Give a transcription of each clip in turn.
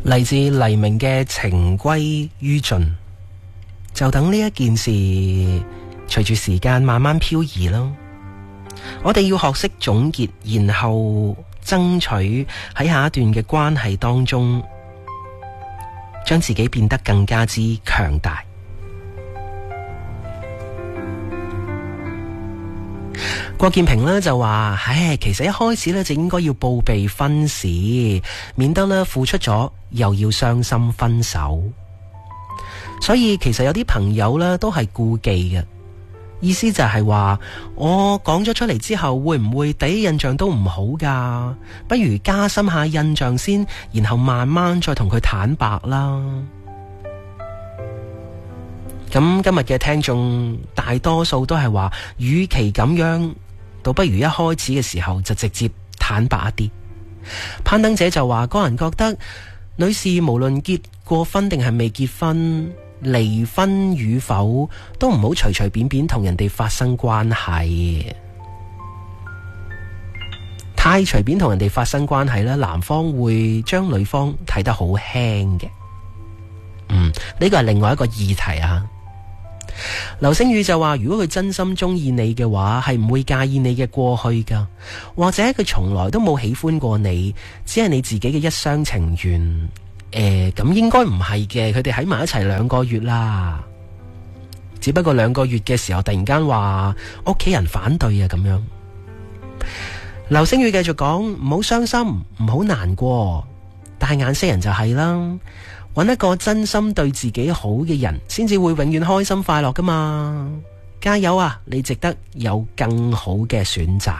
嚟自黎明嘅情歸於盡，就等呢一件事隨住時間慢慢漂移咯。我哋要學識總結，然後爭取喺下一段嘅關係當中，將自己變得更加之強大。郭建平呢就話，其實一開始呢就應該要報備婚事，免得呢付出咗又要傷心分手。所以其實有啲朋友呢都係顧忌嘅，意思就係話，我講咗出嚟之後，會唔會第一印象都唔好㗎？不如加深下印象先，然後慢慢再同佢坦白啦。咁今日嘅聽眾大多數都係話，與其咁樣，倒不如一開始嘅時候就直接坦白一啲。攀登者就話，個人覺得女士無論結過婚定係未結婚，離婚與否都唔好隨隨便便同人哋發生關係。太隨便同人哋發生關係咧，男方會將女方睇得好輕嘅。呢個係另外一個議題啊。劉星宇就話，如果佢真心中意你嘅話，係唔會介意你嘅過去噶，或者佢從來都冇喜歡過你，只係你自己嘅一廂情願。咁應該唔係嘅，佢哋喺埋一齊2個月啦，只不過2個月嘅時候突然間話屋企人反對啊咁樣。劉星宇繼續講，唔好傷心，唔好難過，但係眼識人就係啦。揾一個真心對自己好嘅人，先至會永遠開心快樂噶嘛！加油啊！你值得有更好嘅選擇。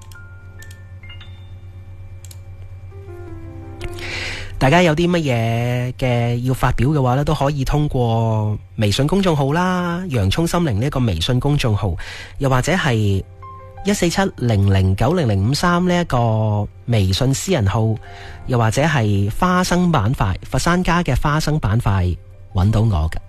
大家有啲乜嘢嘅要發表嘅話呢，都可以通過微信公眾號啦，洋蔥心靈呢個微信公眾號，又或者係14700900553呢一個微信私人號，又或者係花生板塊佛山家嘅花生板塊揾到我㗎。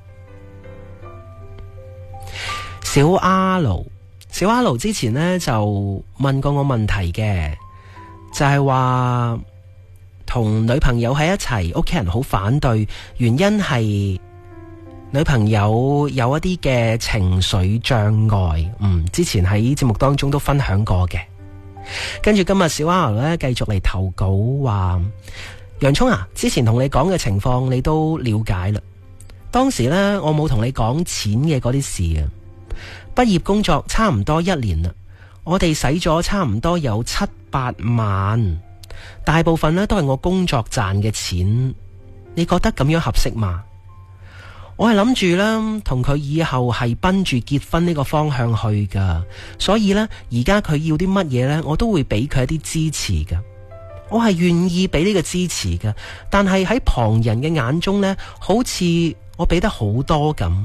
小阿盧之前呢就問過我問題嘅，就係話同女朋友喺一齊，屋企人好反對，原因係女朋友有一啲嘅情緒障礙。之前喺節目當中都分享過嘅。跟住今日小阿呢繼續嚟投稿話，洋蔥啊，之前同你講嘅情況你都了解啦。當時呢，我冇同你講錢嘅嗰啲事啊。畢業工作差唔多1年啦，我哋使咗差唔多有7-8萬，大部分呢都係我工作賺嘅錢。你覺得咁樣合適嗎？我係諗住啦，同佢以後係奔住結婚呢個方向去噶，所以呢，而家佢要啲乜嘢呢，我都會俾佢一啲支持噶。我係願意俾呢個支持噶，但係喺旁人嘅眼中呢，好似我俾得好多咁。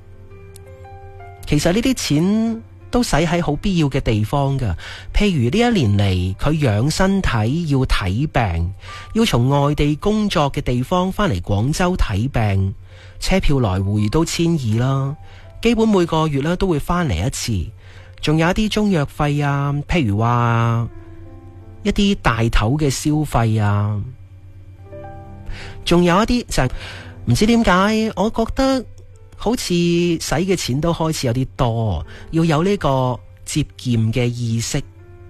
其實呢啲錢都使喺好必要嘅地方噶，譬如呢1年嚟佢養身體要睇病，要從外地工作嘅地方翻嚟廣州睇病，車票來回都1200啦，基本每個月都會翻嚟一次，仲有一啲中藥費啊，譬如話一啲大頭嘅消費啊，仲有一啲就係唔知點解，我覺得好似使嘅錢都開始有啲多，要有呢個節儉嘅意識。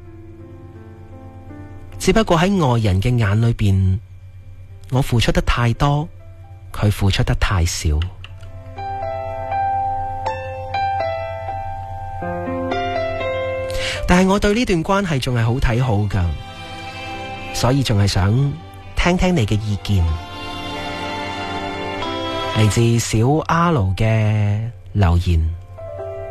只不過喺外人嘅眼裏邊，我付出得太多，佢付出得太少。但係我對呢段關係仲係好睇好㗎，所以仲係想聽聽你嘅意見。嚟自小阿盧嘅留言。